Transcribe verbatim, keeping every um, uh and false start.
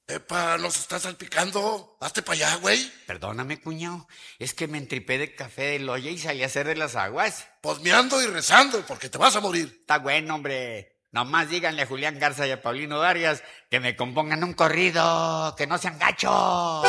Epa, nos estás salpicando. Hazte para allá, güey. Perdóname, cuñado. Es que me entripé de café de loya y salí a hacer de las aguas. Posmeando y rezando, porque te vas a morir. Está bueno, hombre. Nomás díganle a Julián Garza y a Paulino Arias que me compongan un corrido, que no sean gachos.